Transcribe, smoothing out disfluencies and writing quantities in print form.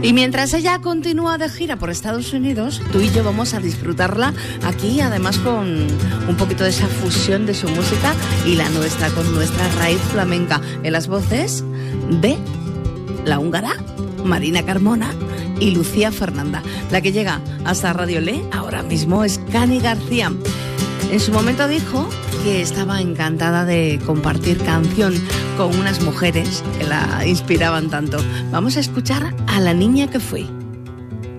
Y mientras ella continúa de gira por Estados Unidos, tú y yo vamos a disfrutarla aquí, además con un poquito de esa fusión de su música y la nuestra, con nuestra raíz flamenca. En las voces de la húngara Marina Carmona y Lucía Fernanda. La que llega hasta Radio Le ahora mismo es Cani García. En su momento dijo que estaba encantada de compartir canción con unas mujeres que la inspiraban tanto. Vamos a escuchar a La niña que fui.